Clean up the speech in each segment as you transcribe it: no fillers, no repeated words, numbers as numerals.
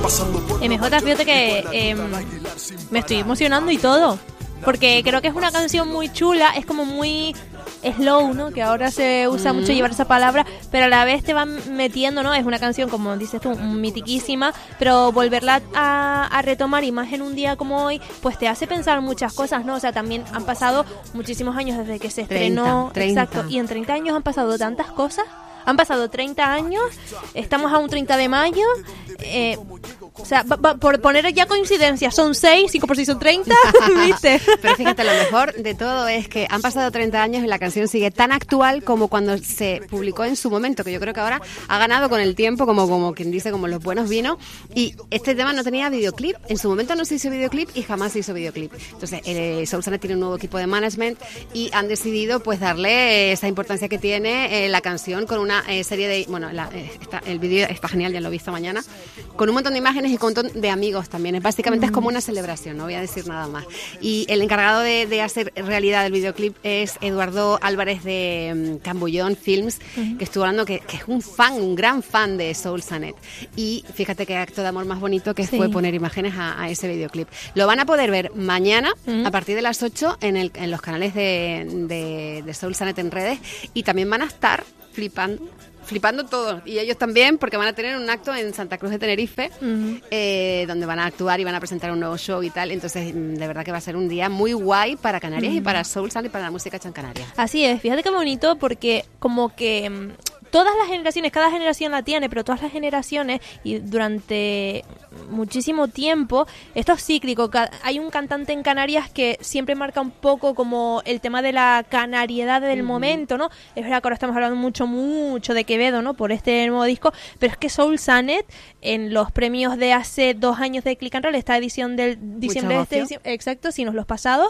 MJ, fíjate que me estoy emocionando y todo, porque creo que es una canción muy chula, es como muy slow, ¿no? Que ahora se usa mucho llevar esa palabra, pero a la vez te van metiendo, ¿no? Es una canción, como dices tú, mitiquísima, pero volverla a retomar, y más en un día como hoy, pues te hace pensar muchas cosas, ¿no? O sea, también han pasado muchísimos años desde que se estrenó. 30. Exacto, y en 30 años han pasado tantas cosas. Han pasado 30 años, estamos a un 30 de mayo, o sea, por poner ya coincidencias, son 6, 5 por 6 son 30, ¿viste? Pero fíjate, lo mejor de todo es que han pasado 30 años y la canción sigue tan actual como cuando se publicó en su momento, que yo creo que ahora ha ganado con el tiempo, como quien dice, como los buenos vinos, y este tema no tenía videoclip, en su momento no se hizo videoclip y jamás se hizo videoclip. Entonces, Soul Sunnit tiene un nuevo equipo de management y han decidido pues darle esa importancia que tiene la canción con una serie de... Bueno, el vídeo está genial, ya lo he visto mañana, con un montón de imágenes y con un montón de amigos también. Básicamente es como una celebración, no voy a decir nada más. Y el encargado de hacer realidad el videoclip es Eduardo Álvarez de Cambullón Films, que estuvo hablando que es un gran fan de Soul Sunnit. Y fíjate qué acto de amor más bonito que fue poner imágenes a ese videoclip. Lo van a poder ver mañana a partir de las 8 en los canales de Soul Sunnit en redes, y también van a estar flipando todos, y ellos también, porque van a tener un acto en Santa Cruz de Tenerife, donde van a actuar y van a presentar un nuevo show y tal. Entonces, de verdad que va a ser un día muy guay para Canarias y para Soul Sunnit y para la música chancanaria. Así es, fíjate qué bonito, porque como que todas las generaciones, cada generación la tiene, pero todas las generaciones, y durante muchísimo tiempo, esto es cíclico. Hay un cantante en Canarias que siempre marca un poco como el tema de la canariedad del momento, ¿no? Es verdad que ahora estamos hablando mucho de Quevedo, ¿no? Por este nuevo disco, pero es que Soul Sunnit, en los premios de hace 2 años de Click and Roll, esta edición del diciembre de este edición, exacto, sino los pasados,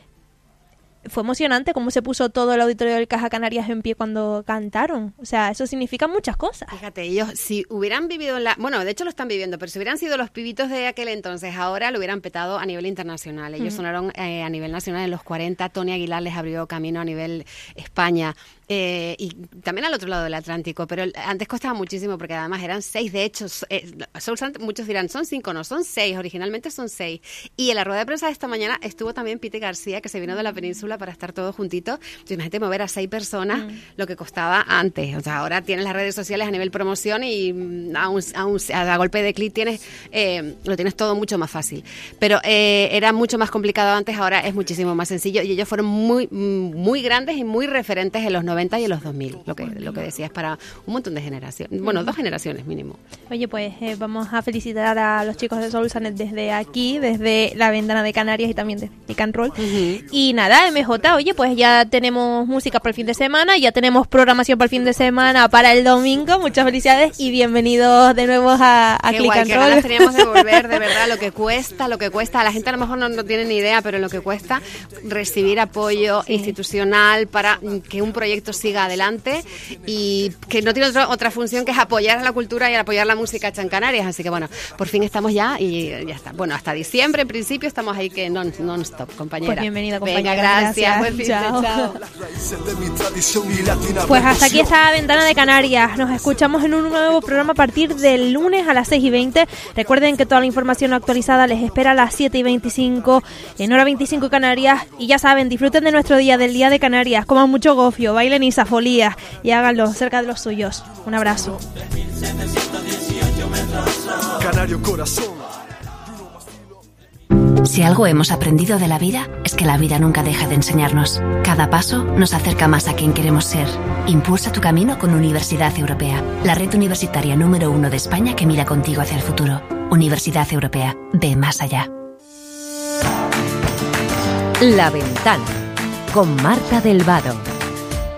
fue emocionante cómo se puso todo el auditorio del Caja Canarias en pie cuando cantaron. O sea, eso significa muchas cosas. Fíjate, ellos si hubieran vivido bueno, de hecho lo están viviendo, pero si hubieran sido los pibitos de aquel entonces, ahora lo hubieran petado a nivel internacional. Ellos sonaron a nivel nacional en los 40, Tony Aguilar les abrió camino a nivel España. Y también al otro lado del Atlántico, pero antes costaba muchísimo porque además eran 6, de hecho Soul Sunnit, muchos dirán son 5, no, son 6, originalmente son 6. Y en la rueda de prensa de esta mañana estuvo también Pete García, que se vino de la península para estar todos juntitos. Entonces, imagínate mover a 6 personas lo que costaba antes. O sea, ahora tienes las redes sociales a nivel promoción y a golpe de clic lo tienes todo mucho más fácil, pero era mucho más complicado antes, ahora es muchísimo más sencillo, y ellos fueron muy grandes y muy referentes en los 90 y en los 2000, lo que decías, para un montón de generaciones, bueno, 2 generaciones mínimo. Oye, pues vamos a felicitar a los chicos de Soul Sunnit desde aquí, desde la Ventana de Canarias y también de Click and Roll. Y nada, MJ, oye, pues ya tenemos música para el fin de semana, ya tenemos programación para el fin de semana, para el domingo. Muchas felicidades y bienvenidos de nuevo a Click and Roll. Ganas teníamos de volver, de verdad, lo que cuesta, a la gente a lo mejor no tiene ni idea, pero lo que cuesta recibir apoyo institucional para que un proyecto siga adelante, y que no tiene otra función que es apoyar a la cultura y apoyar la música hecha en Canarias. Así que bueno, por fin estamos ya y ya está. Bueno, hasta diciembre en principio estamos ahí que non-stop, compañera. Pues bienvenida, compañera. Venga, gracias. Buen fin, chao. Pues hasta aquí esta Ventana de Canarias. Nos escuchamos en un nuevo programa a partir del lunes a las 6:20. Recuerden que toda la información actualizada les espera a las 7:25 en hora 25 Canarias. Y ya saben, disfruten de nuestro día, del Día de Canarias, coman mucho gofio, bailen isafolía y háganlo cerca de los suyos. Un abrazo. Canario corazón. Si algo hemos aprendido de la vida, es que la vida nunca deja de enseñarnos. Cada paso nos acerca más a quien queremos ser. Impulsa tu camino con Universidad Europea, la red universitaria número 1 de España que mira contigo hacia el futuro. Universidad Europea, ve más allá. La Ventana, con Marta del Vado.